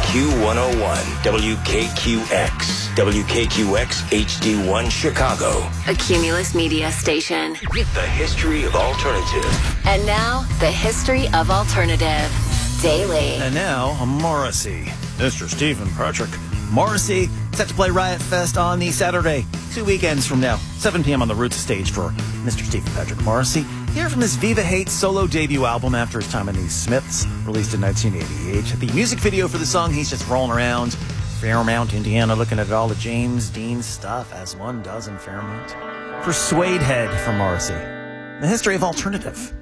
Q101, WKQX, WKQX HD1 Chicago. A Cumulus Media station. The history of alternative. And now, the history of alternative. Daily. And now, Morrissey. Mr. Stephen Patrick. Morrissey set to play Riot Fest on the Saturday, 2 weekends from now, 7 p.m. on the Roots stage for Mr. Stephen Patrick Morrissey. Here from his Viva Hate solo debut album after his time in the Smiths, released in 1988. The music video for the song, he's just rolling around Fairmount, Indiana, looking at all the James Dean stuff, as one does in Fairmount. Persuade Head from Morrissey. The history of alternative.